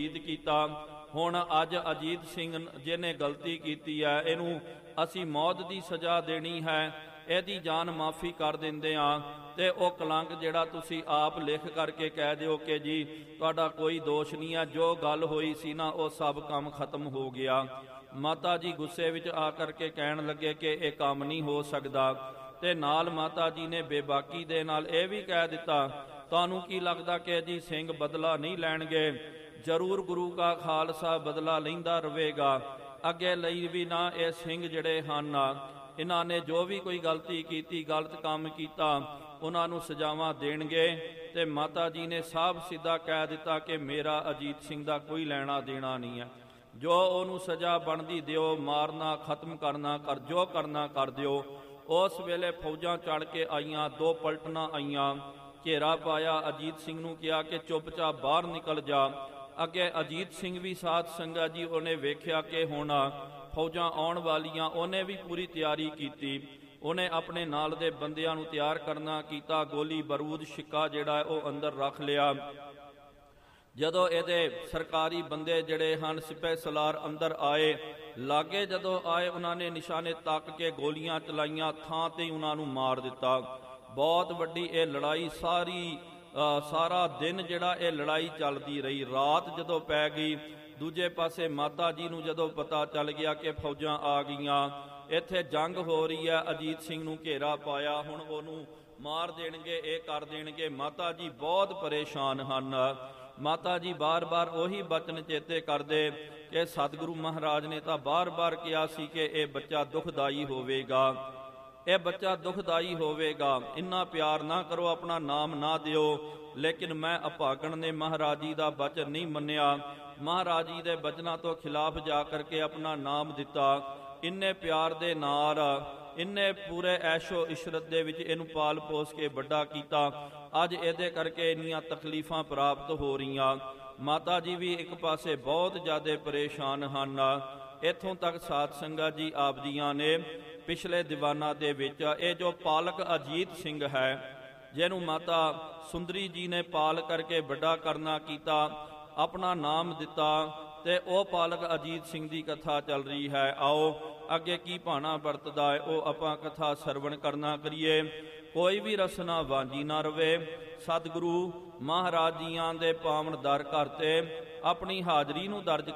ਅਜੀਤ ਕੀਤਾ। ਹੁਣ ਅੱਜ ਅਜੀਤ ਸਿੰਘ ਜਿਹਨੇ ਗਲਤੀ ਕੀਤੀ ਹੈ ਇਹਨੂੰ ਅਸੀਂ ਮੌਤ ਦੀ ਸਜ਼ਾ ਦੇਣੀ ਹੈ, ਇਹਦੀ ਜਾਨ ਮਾਫੀ ਕਰ ਦਿੰਦੇ ਹਾਂ। ਤੇ ਉਹ ਕਲੰਕ ਜਿਹੜਾ ਤੁਸੀਂ ਆਪ ਲਿਖ ਕਰਕੇ ਕਹਿ ਦਿਓ ਕਿ ਜੀ ਤੁਹਾਡਾ ਕੋਈ ਦੋਸ਼ ਨਹੀਂ ਹੈ, ਜੋ ਗੱਲ ਹੋਈ ਸੀ ਨਾ ਉਹ ਸਭ ਕੰਮ ਖਤਮ ਹੋ ਗਿਆ। ਮਾਤਾ ਜੀ ਗੁੱਸੇ ਵਿੱਚ ਆ ਕਰਕੇ ਕਹਿਣ ਲੱਗੇ ਕਿ ਇਹ ਕੰਮ ਨਹੀਂ ਹੋ ਸਕਦਾ। ਤੇ ਨਾਲ ਮਾਤਾ ਜੀ ਨੇ ਬੇਬਾਕੀ ਦੇ ਨਾਲ ਇਹ ਵੀ ਕਹਿ ਦਿੱਤਾ, ਤੁਹਾਨੂੰ ਕੀ ਲੱਗਦਾ ਕਿ ਅਜੀਤ ਸਿੰਘ ਬਦਲਾ ਨਹੀਂ ਲੈਣਗੇ? ਜ਼ਰੂਰ ਗੁਰੂ ਕਾ ਖਾਲਸਾ ਬਦਲਾ ਲੈਂਦਾ ਰਹੇਗਾ। ਅੱਗੇ ਲਈ ਵੀ ਨਾ ਇਹ ਸਿੰਘ ਜਿਹੜੇ ਹਨ ਇਹਨਾਂ ਨੇ ਜੋ ਵੀ ਕੋਈ ਗਲਤੀ ਕੀਤੀ, ਗਲਤ ਕੰਮ ਕੀਤਾ, ਉਹਨਾਂ ਨੂੰ ਸਜ਼ਾਵਾਂ ਦੇਣਗੇ। ਤੇ ਮਾਤਾ ਜੀ ਨੇ ਸਾਫ਼ ਸਿੱਧਾ ਕਹਿ ਦਿੱਤਾ ਕਿ ਮੇਰਾ ਅਜੀਤ ਸਿੰਘ ਦਾ ਕੋਈ ਲੈਣਾ ਦੇਣਾ ਨਹੀਂ ਹੈ, ਜੋ ਉਹਨੂੰ ਸਜ਼ਾ ਬਣਦੀ ਦਿਓ, ਮਾਰਨਾ ਖਤਮ ਕਰਨਾ ਕਰ, ਜੋ ਕਰਨਾ ਕਰ ਦਿਓ। ਉਸ ਵੇਲੇ ਫੌਜਾਂ ਚੜ੍ਹ ਕੇ ਆਈਆਂ, 2 ਪਲਟਨਾਂ ਆਈਆਂ, ਘੇਰਾ ਪਾਇਆ, ਅਜੀਤ ਸਿੰਘ ਨੂੰ ਕਿਹਾ ਕਿ ਚੁੱਪਚਾਪ ਬਾਹਰ ਨਿਕਲ ਜਾ। ਅੱਗੇ ਅਜੀਤ ਸਿੰਘ ਵੀ ਸਾਧ ਸੰਗਤ ਜੀ ਉਹਨੇ ਵੇਖਿਆ ਕਿ ਹੁਣ ਫੌਜਾਂ ਆਉਣ ਵਾਲੀਆਂ, ਉਹਨੇ ਵੀ ਪੂਰੀ ਤਿਆਰੀ ਕੀਤੀ। ਉਹਨੇ ਆਪਣੇ ਨਾਲ ਦੇ ਬੰਦਿਆਂ ਨੂੰ ਤਿਆਰ ਕਰਨਾ ਕੀਤਾ, ਗੋਲੀ ਬਰੂਦ ਛਿੱਕਾ ਜਿਹੜਾ ਉਹ ਅੰਦਰ ਰੱਖ ਲਿਆ। ਜਦੋਂ ਇਹਦੇ ਸਰਕਾਰੀ ਬੰਦੇ ਜਿਹੜੇ ਹਨ ਸਿਪਾਹੀ ਸਲਾਰ ਅੰਦਰ ਆਏ, ਲਾਗੇ ਜਦੋਂ ਆਏ ਉਹਨਾਂ ਨੇ ਨਿਸ਼ਾਨੇ ਤੱਕ ਕੇ ਗੋਲੀਆਂ ਚਲਾਈਆਂ, ਥਾਂ ਤੇ ਉਹਨਾਂ ਨੂੰ ਮਾਰ ਦਿੱਤਾ। ਬਹੁਤ ਵੱਡੀ ਇਹ ਲੜਾਈ ਸਾਰਾ ਦਿਨ ਜਿਹੜਾ ਇਹ ਲੜਾਈ ਚੱਲਦੀ ਰਹੀ। ਰਾਤ ਜਦੋਂ ਪੈ ਗਈ, ਦੂਜੇ ਪਾਸੇ ਮਾਤਾ ਜੀ ਨੂੰ ਜਦੋਂ ਪਤਾ ਚੱਲ ਗਿਆ ਕਿ ਫੌਜਾਂ ਆ ਗਈਆਂ, ਇੱਥੇ ਜੰਗ ਹੋ ਰਹੀ ਹੈ, ਅਜੀਤ ਸਿੰਘ ਨੂੰ ਘੇਰਾ ਪਾਇਆ, ਹੁਣ ਉਹਨੂੰ ਮਾਰ ਦੇਣਗੇ, ਇਹ ਕਰ ਦੇਣਗੇ। ਮਾਤਾ ਜੀ ਬਹੁਤ ਪਰੇਸ਼ਾਨ ਹਨ। ਮਾਤਾ ਜੀ ਬਾਰ-ਬਾਰ ਉਹੀ ਬਚਨ ਚੇਤੇ ਕਰਦੇ ਕਿ ਸਤਿਗੁਰੂ ਮਹਾਰਾਜ ਨੇ ਤਾਂ ਬਾਰ-ਬਾਰ ਕਿਹਾ ਸੀ ਕਿ ਇਹ ਬੱਚਾ ਦੁਖਦਾਈ ਹੋਵੇਗਾ, ਇਹ ਬੱਚਾ ਦੁਖਦਾਈ ਹੋਵੇਗਾ, ਇੰਨਾ ਪਿਆਰ ਨਾ ਕਰੋ, ਆਪਣਾ ਨਾਮ ਨਾ ਦਿਓ। ਲੇਕਿਨ ਮੈਂ ਅਭਾਗਣ ਨੇ ਮਹਾਰਾਜ ਜੀ ਦਾ ਬਚਨ ਨਹੀਂ ਮੰਨਿਆ, ਮਹਾਰਾਜ ਜੀ ਦੇ ਬਚਨਾਂ ਤੋਂ ਖਿਲਾਫ ਜਾ ਕਰਕੇ ਆਪਣਾ ਨਾਮ ਦਿੱਤਾ। ਇੰਨੇ ਪਿਆਰ ਦੇ ਨਾਲ, ਇੰਨੇ ਪੂਰੇ ਐਸ਼ੋ ਇਸ਼ਰਤ ਦੇ ਵਿੱਚ ਇਹਨੂੰ ਪਾਲ ਪੋਸ ਕੇ ਵੱਡਾ ਕੀਤਾ। ਅੱਜ ਇਹਦੇ ਕਰਕੇ ਇੰਨੀਆਂ ਤਕਲੀਫਾਂ ਪ੍ਰਾਪਤ ਹੋ ਰਹੀਆਂ। ਮਾਤਾ ਜੀ ਵੀ ਇੱਕ ਪਾਸੇ ਬਹੁਤ ਜ਼ਿਆਦਾ ਪਰੇਸ਼ਾਨ ਹਨ। ਇੱਥੋਂ ਤੱਕ ਸਾਧ ਸੰਗਤ ਜੀ ਆਪ ਜੀਆਂ ਨੇ ਪਿਛਲੇ ਦੀਵਾਨਾਂ ਦੇ ਵਿੱਚ ਇਹ ਜੋ ਪਾਲਕ ਅਜੀਤ ਸਿੰਘ ਹੈ, ਜਿਹਨੂੰ ਮਾਤਾ ਸੁੰਦਰੀ ਜੀ ਨੇ ਪਾਲ ਕਰਕੇ ਵੱਡਾ ਕਰਨਾ ਕੀਤਾ, ਆਪਣਾ ਨਾਮ ਦਿੱਤਾ, ਤੇ ਉਹ ਪਾਲਕ ਅਜੀਤ ਸਿੰਘ ਦੀ ਕਥਾ ਚੱਲ ਰਹੀ ਹੈ। ਆਓ ਅੱਗੇ ਕੀ ਭਾਣਾ ਵਰਤਦਾ ਹੈ ਉਹ ਆਪਾਂ ਕਥਾ ਸਰਵਣ ਕਰਨਾ ਕਰੀਏ। ਕੋਈ ਵੀ ਰਸਨਾ ਵਾਂਝੀ ਨਾ ਰਵੇ। ਸਤਿਗੁਰੂ ਮਹਾਰਾਜ ਜੀਆਂ ਦੇ ਪਾਵਨ ਦਰ ਘਰ ਤੇ ਆਪਣੀ ਹਾਜ਼ਰੀ ਨੂੰ ਦਰਜ